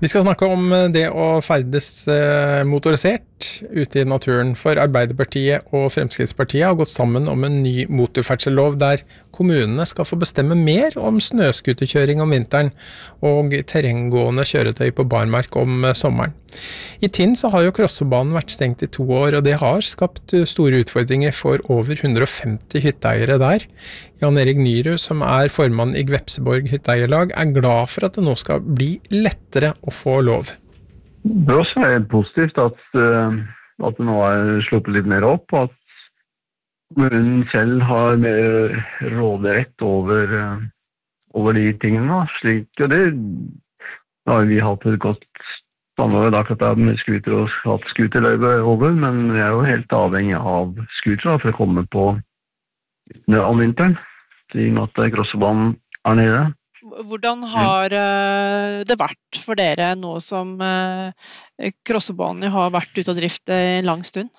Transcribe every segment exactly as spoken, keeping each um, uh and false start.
Vi skal snakke om det å ferdes motorisert ute i naturen, for Arbeiderpartiet og Fremskrittspartiet har gått sammen om en ny motorferdsellov der kommunene skal få bestemme mer om snøskuterkjøring om vinteren og terrenggående kjøretøy på barmark om sommeren. I Tinn så har jo Krossebanen vært stengt i to år, og det har skapt store utfordringer for over hundre og femti hytteeiere der. Jan Erik Nyrud, som er formann i Gvepseborg hytteeierlag, er glad for at det nå skal bli lettere å få lov. Det er også positivt at, at det nå er sluppet litt mer opp, og at kommunen selv har mer råderett over, over de tingene. Slik, og det har vi hatt et godt samarbeid akkurat der med skuter og hatt skuterløyve over, men vi er jo helt avhengig av skuter for å komme på om vinteren, i og med at Krossebanen er nede. Hvordan har det vært for dere nå som Krossebanen har vært ute av drift en lang stund?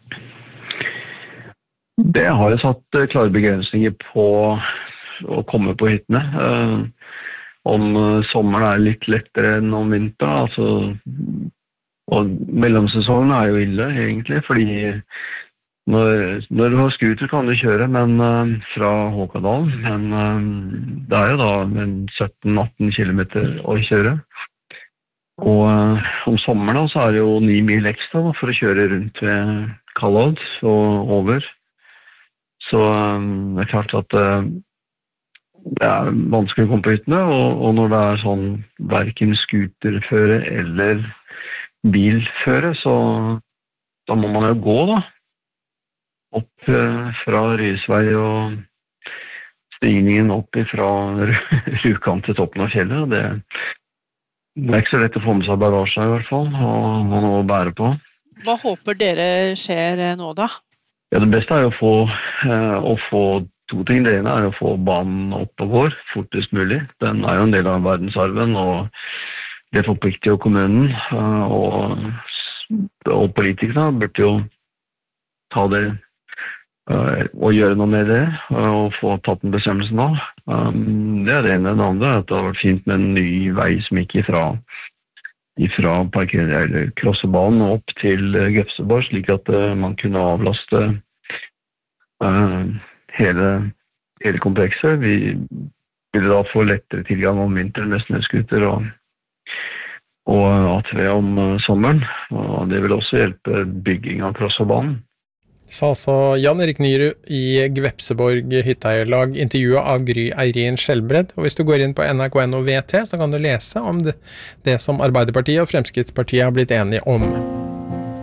Det har jo satt klare begrensninger på å komme på hyttene. Om sommeren er litt lettere enn om vinteren, altså, og mellomsesongen er jo ille egentlig, fordi når, når du har skuter kan du kjøre, men uh, fra Håkadal, men uh, det er jo da sytten til atten kilometer å kjøre. Og uh, om sommeren da, så er det jo ni mil ekstra da, for å kjøre rundt ved Kallad og over. Så uh, det er klart at uh, det er vanskelig å komme på hyttene, og, og når det er sånn hverken skuterføre eller bilføre, så da må man jo gå da. Opp eh, fra Rysvei og stigningen opp fra Rjukan til toppen av fjellet. Det, det er ikke så lett å få med seg bagasje i hvert fall, og man må bære på. Hva håper dere skjer nå da? Ja, det beste er å få, eh, å få to ting. Det ene er å få banen opp og går fortest mulig. Den er jo en del av verdensarven, og det forplikter jo kommunen, eh, og, og politikerne burde jo ta det og gjøre noe med det, og få tatt en bestemmelse nå. Det er det ene. Det andre er at det har vært fint med en ny vei som gikk ifra, ifra parker, eller Krossebanen opp til Gvepseborg, slik at man kunne avlaste uh, hele, hele komplekset. Vi ville da få lettere tilgang om vinteren med snøskuter og, og A T V om sommeren, og det vil også hjelpe bygging av Krossebanen. Sa altså Jan Erik Nyrud i Gvepseborg hytteeierlag, intervjuet av Gry Eirin Skjelbred. Og hvis du går inn på N R K N O V T, så kan du lese om det, det som Arbeiderpartiet og Fremskrittspartiet har blitt enige om.